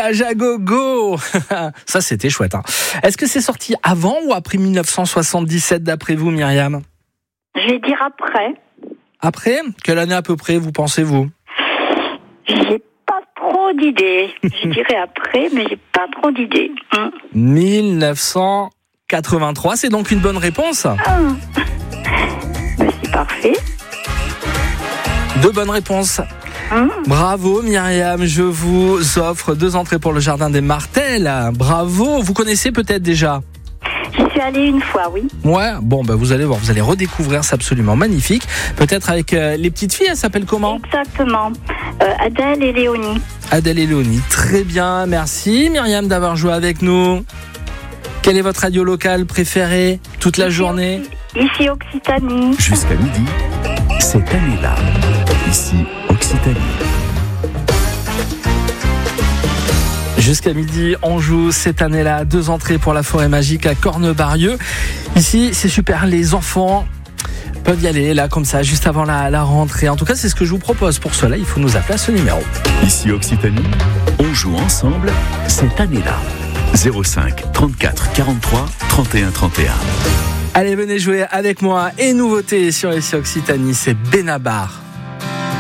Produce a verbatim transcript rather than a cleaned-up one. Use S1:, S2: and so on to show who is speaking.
S1: Stage à gogo. Ça, c'était chouette. Hein. Est-ce que c'est sorti avant ou après dix-neuf cent soixante-dix-sept, d'après vous, Myriam ?
S2: Je vais dire après.
S1: Après ? Quelle année à peu près, vous pensez-vous ?
S2: J'ai pas trop d'idées. Je dirais après, mais j'ai pas trop d'idées. Hum.
S1: dix-neuf cent quatre-vingt-trois, c'est donc une bonne réponse.
S2: Ah. Ben, c'est parfait.
S1: Deux bonnes réponses.
S2: Hum.
S1: Bravo Myriam, je vous offre deux entrées pour le Jardin des Martels. Bravo, vous connaissez peut-être déjà ?
S2: J'y suis allée une fois, oui.
S1: Ouais, bon, bah, vous allez voir, vous allez redécouvrir, c'est absolument magnifique. Peut-être avec euh, les petites filles, elles s'appellent comment ?
S2: Exactement. Euh, Adèle et Léonie.
S1: Adèle et Léonie, très bien, merci Myriam d'avoir joué avec nous. Quelle est votre radio locale préférée toute la
S2: Ici,
S1: journée ?
S2: Ici Occitanie.
S3: Jusqu'à midi, cette année-là. Ici Occitanie.
S1: Jusqu'à midi, on joue cette année-là deux entrées pour la forêt magique à Cornebarieux. Ici, c'est super, les enfants peuvent y aller là comme ça, juste avant la, la rentrée. En tout cas, c'est ce que je vous propose. Pour cela, il faut nous appeler à ce numéro.
S3: Ici Occitanie, on joue ensemble cette année-là. zéro cinq trente-quatre quarante-trois trente et un trente et un.
S1: Allez, venez jouer avec moi. Et nouveauté sur Ici Occitanie, c'est Benabar.